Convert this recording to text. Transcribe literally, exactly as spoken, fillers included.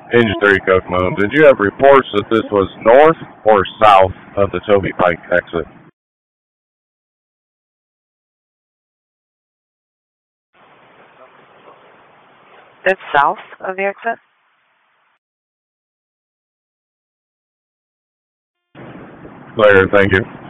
Engine three Kokomo. Did you have reports that this was north or south of the Toby Pike exit? That's south of the exit? Clear, thank you.